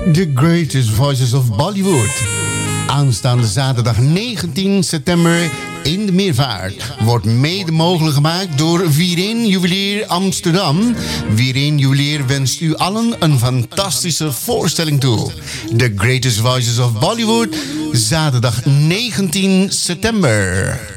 The Greatest Voices of Bollywood. Aanstaande zaterdag 19 september in de Meervaart wordt mede mogelijk gemaakt door Wirin Juwelier Amsterdam. Wirin Juwelier wenst u allen een fantastische voorstelling toe. The Greatest Voices of Bollywood, zaterdag 19 september.